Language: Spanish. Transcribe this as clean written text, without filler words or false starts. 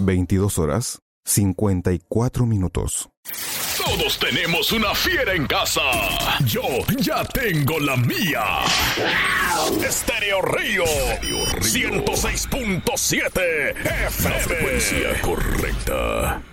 22 horas, 54 minutos. Todos tenemos una fiera en casa. Yo ya tengo la mía. Estéreo Río 106.7 FM. La frecuencia correcta.